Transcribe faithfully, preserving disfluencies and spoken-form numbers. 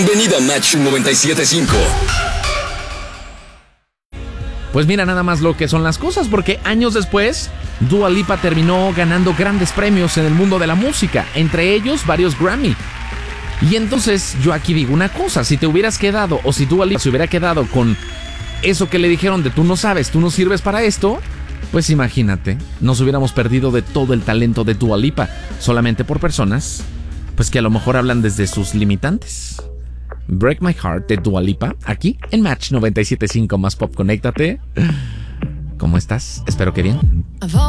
Bienvenido a Match noventa y siete punto cinco. Pues mira nada más lo que son las cosas, porque años después, Dua Lipa terminó ganando grandes premios en el mundo de la música, entre ellos varios Grammy. Y entonces yo aquí digo una cosa, si te hubieras quedado, o si Dua Lipa se hubiera quedado con eso que le dijeron de tú no sabes, tú no sirves para esto, pues imagínate, nos hubiéramos perdido de todo el talento de Dua Lipa, solamente por personas, pues que a lo mejor hablan desde sus limitantes. Break My Heart de Dua Lipa, aquí en Match noventa y siete punto cinco más Pop. Conéctate. ¿Cómo estás? Espero que bien.